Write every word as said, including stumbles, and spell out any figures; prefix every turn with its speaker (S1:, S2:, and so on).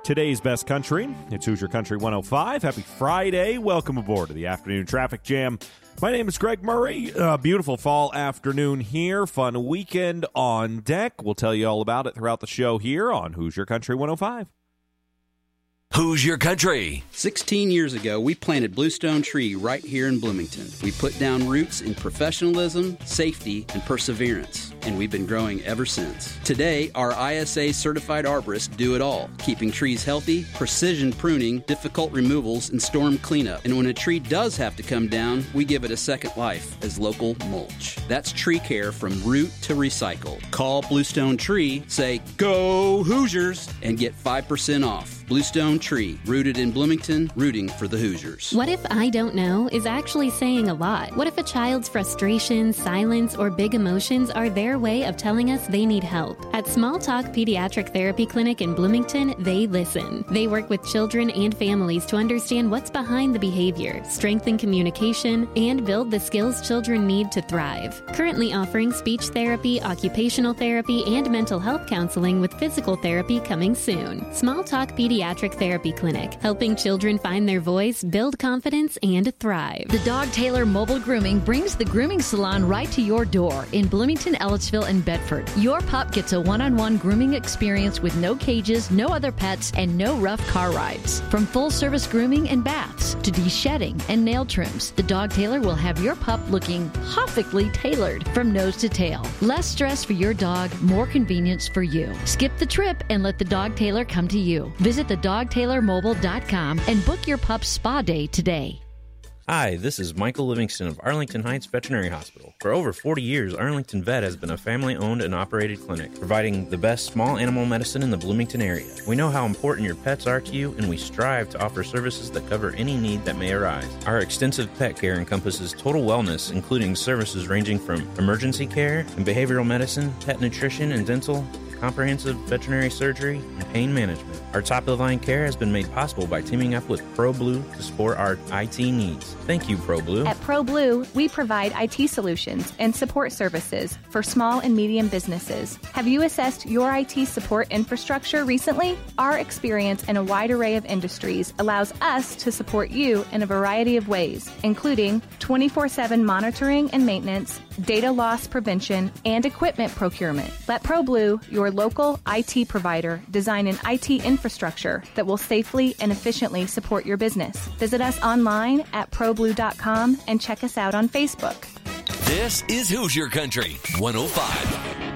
S1: today's best country. It's Hoosier Country one oh five. Happy Friday. Welcome aboard to the Afternoon Traffic Jam. My name is Greg Murray. Uh, beautiful fall afternoon here. Fun weekend on deck. We'll tell you all about it throughout the show here on Hoosier Country one oh five.
S2: Hoosier Country.
S3: Sixteen years ago, we planted Bluestone Tree right here in Bloomington. We put down roots in professionalism, safety, and perseverance, and we've been growing ever since. Today, our I S A-certified arborists do it all, keeping trees healthy, precision pruning, difficult removals, and storm cleanup. And when a tree does have to come down, we give it a second life as local mulch. That's tree care from root to recycle. Call Bluestone Tree, say, "Go Hoosiers," and get five percent off. Bluestone Tree, rooted in Bloomington, rooting for the Hoosiers.
S4: What if I don't know is actually saying a lot? What if a child's frustration, silence, or big emotions are their way of telling us they need help? At Small Talk Pediatric Therapy Clinic in Bloomington, they listen. They work with children and families to understand what's behind the behavior, strengthen communication, and build the skills children need to thrive. Currently offering speech therapy, occupational therapy, and mental health counseling with physical therapy coming soon. Small Talk Pediatric Pediatric Therapy Clinic, helping children find their voice, build confidence, and thrive.
S5: The Dog Taylor Mobile Grooming brings the grooming salon right to your door in Bloomington, Ellettsville, and Bedford. Your pup gets a one-on-one grooming experience with no cages, no other pets, and no rough car rides. From full-service grooming and baths to de-shedding and nail trims, the Dog Tailor will have your pup looking perfectly tailored from nose to tail. Less stress for your dog, more convenience for you. Skip the trip and let the Dog Tailor come to you. Visit the dog tailor mobile dot com and book your pup's spa day today.
S6: Hi, this is Michael Livingston of Arlington Heights Veterinary Hospital. For over forty years, Arlington Vet has been a family-owned and operated clinic, providing the best small animal medicine in the Bloomington area. We know how important your pets are to you, and we strive to offer services that cover any need that may arise. Our extensive pet care encompasses total wellness, including services ranging from emergency care and behavioral medicine, pet nutrition and dental, comprehensive veterinary surgery, and pain management. Our top-of-the-line care has been made possible by teaming up with ProBlue to support our I T needs. Thank you, ProBlue.
S7: At ProBlue, we provide I T solutions and support services for small and medium businesses. Have you assessed your I T support infrastructure recently? Our experience in a wide array of industries allows us to support you in a variety of ways, including twenty-four seven monitoring and maintenance, data loss prevention, and equipment procurement. Let ProBlue, your local I T provider, design an I T infrastructure that will safely and efficiently support your business. Visit us online at pro blue dot com and check us out on Facebook.
S2: This is Hoosier Country one oh five.